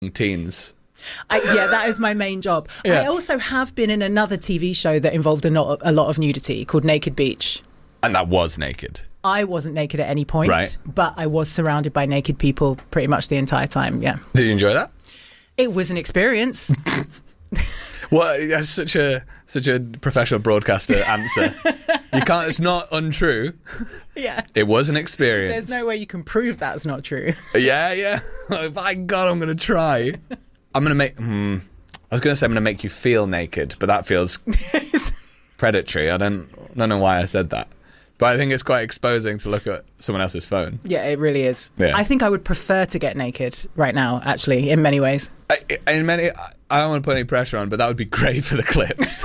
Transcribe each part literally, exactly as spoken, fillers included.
teens. I, yeah, that is my main job. Yeah. I also have been in another T V show that involved a, not, a lot of nudity called Naked Beach. And that was naked. I wasn't naked at any point, Right. but I was surrounded by naked people pretty much the entire time, yeah. Did you enjoy that? It was an experience. Well, that's such a such a professional broadcaster answer. You can't, it's not untrue. Yeah. It was an experience. There's no way you can prove that's not true. Yeah, yeah. By God, I'm going to try. I'm going to make... Hmm, I was going to say I'm going to make you feel naked, but that feels predatory. I don't, I don't know why I said that. But I think it's quite exposing to look at someone else's phone. Yeah, it really is. Yeah. I think I would prefer to get naked right now, actually, in many ways. I, in many, I don't want to put any pressure on, but that would be great for the clips.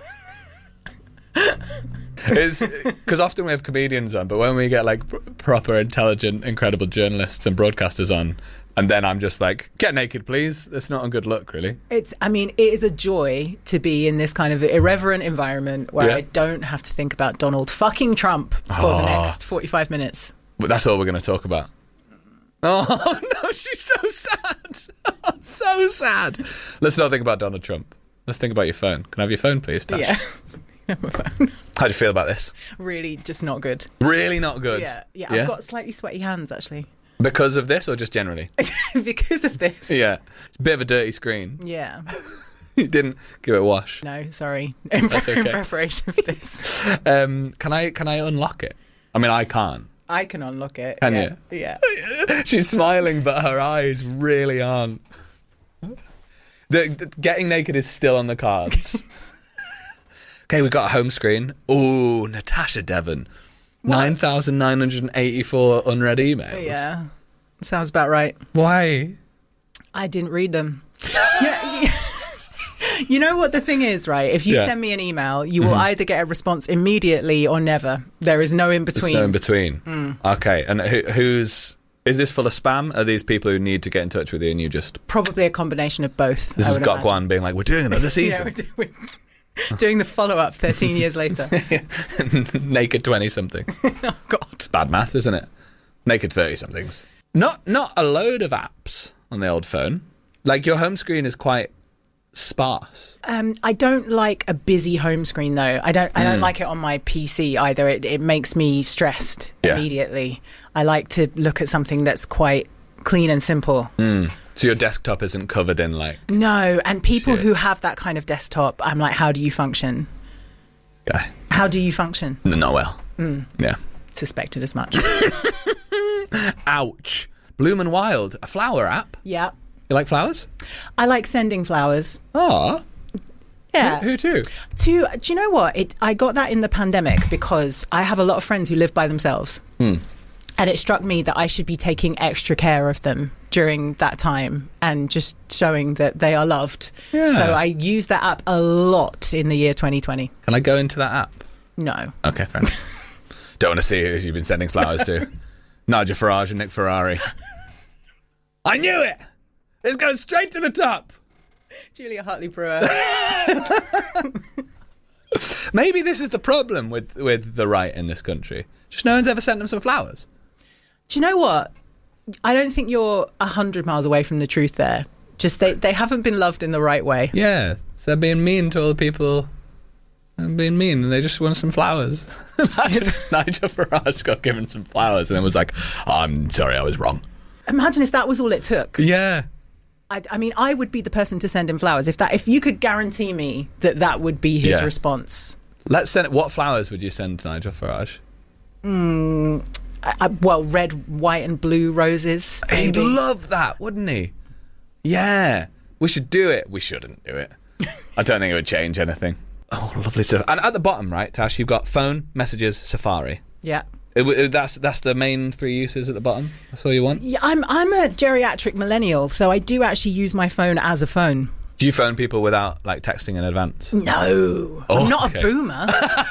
It's because often we have comedians on, but when we get like pr- proper, intelligent, incredible journalists and broadcasters on, and then I'm just like, get naked, please. That's not a good look, really. It's, I mean, it is a joy to be in this kind of irreverent environment where Yeah. I don't have to think about Donald fucking Trump for Oh. the next forty-five minutes. But that's all we're going to talk about. Oh, no, she's so sad. So sad. Let's not think about Donald Trump. Let's think about your phone. Can I have your phone, please, Tash? Yeah. My phone. How do you feel about this? Really just not good. Really not good? Yeah, yeah, I've got slightly sweaty hands, actually. Because of this or just generally? Because of this. Yeah. It's a bit of a dirty screen. Yeah. You didn't give it a wash. No, sorry. In, That's pre- in okay. preparation for this. Um, can I can I unlock it? I mean, I can't. I can unlock it. Can yeah. you? Yeah. She's smiling, but her eyes really aren't. The, the, getting naked is still on the cards. Okay, we've got a home screen. Ooh, Natasha Devon. nine thousand nine hundred eighty-four unread emails. Yeah. Sounds about right. Why? I didn't read them. yeah, yeah. You know what the thing is, right? If you Yeah. send me an email, you will either get a response immediately or never. There is no in There's between. no in between. Mm. Okay, and who, who's... Is this full of spam? Are these people who need to get in touch with you and you just... Probably a combination of both. This I is would imagine. Gokwan being like, we're doing another Yeah, season. we're, do- we're doing the follow-up thirteen years later. Naked twenty-somethings. Oh, God. Bad math, isn't it? Naked thirty-somethings. Not not a load of apps on the old phone. Like, your home screen is quite sparse. Um, I don't like a busy home screen, though. I don't. I don't Mm. like it on my P C either. It, it makes me stressed Yeah. immediately. I like to look at something that's quite clean and simple. Mm. So your desktop isn't covered in, like... No, and people Shit. who have that kind of desktop, I'm like, how do you function? Yeah. How do you function? Not well. Mm. Yeah. Suspected as much. Ouch. Bloom and Wild, a flower app. Yeah. You like flowers? I like sending flowers. Oh. Yeah. Who, who to? To, do you know what? It, I got that in the pandemic because I have a lot of friends who live by themselves. Hmm. And it struck me that I should be taking extra care of them during that time and just showing that they are loved. Yeah. So I used that app a lot in the year twenty twenty. Can I go into that app? No. Okay, fair enough. Don't want to see who you've been sending flowers to. Nigel Farage and Nick Ferrari. I knew it! Let's go straight to the top! Julia Hartley Brewer. Maybe this is the problem with, with the right in this country. Just no one's ever sent them some flowers. Do you know what? I don't think you're a hundred miles away from the truth there. Just they, they haven't been loved in the right way. Yeah, so they're being mean to all the people. They're being mean, and they just want some flowers. Imagine Nigel Farage got given some flowers and then was like, oh, I'm sorry, I was wrong. Imagine if that was all it took. Yeah. I, I mean, I would be the person to send him flowers if that if you could guarantee me that that would be his Yeah. response. Let's send. What flowers would you send to Nigel Farage? Mm, I, I, well, red, white, and blue roses. He'd maybe. love that, wouldn't he? Yeah. We should do it. We shouldn't do it. I don't think it would change anything. Oh, lovely stuff. And at the bottom, right, Tash, you've got phone, messages, Safari. Yeah. It, it, that's that's the main three uses at the bottom. That's all you want. Yeah, I'm I'm a geriatric millennial, so I do actually use my phone as a phone. Do you phone people without like texting in advance? No, Oh, I'm not okay. a boomer.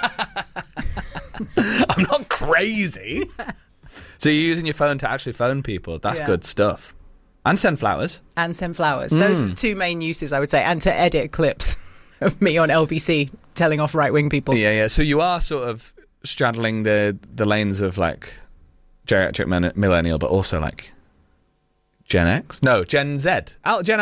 I'm not crazy. So you're using your phone to actually phone people. That's Yeah. good stuff. And send flowers. And send flowers. Those are the two main uses, I would say, and to edit clips of me on L B C telling off right-wing people. Yeah, yeah. So you are sort of straddling the the lanes of like geriatric men- millennial, but also like Gen X? No, Gen Z. Al- Gen